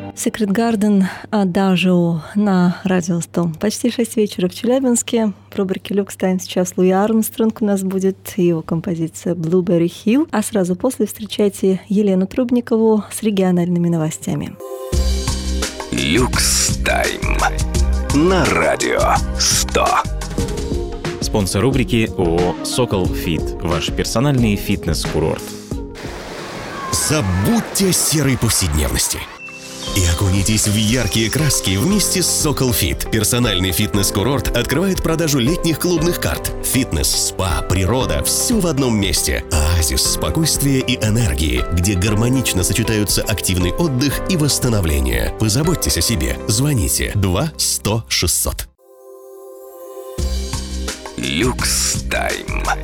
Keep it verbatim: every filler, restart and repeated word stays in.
Secret Garden Adagio на радио сто. Почти шесть вечера в Челябинске. В рубрике Люкс Тайм сейчас Луи Армстронг у нас будет, его композиция Blueberry Hill. А сразу после встречайте Елену Трубникову с региональными новостями. Люкс Тайм на радио сто. Спонсор рубрики ООО «Сокол Фит». Ваш персональный фитнес-курорт. Забудьте о серой повседневности и окунитесь в яркие краски вместе с Сокол Фит. Персональный фитнес-курорт открывает продажу летних клубных карт. Фитнес, спа, природа – все в одном месте. Оазис спокойствия и энергии, где гармонично сочетаются активный отдых и восстановление. Позаботьтесь о себе. Звоните два сто шестьсот. Люкс Тайм.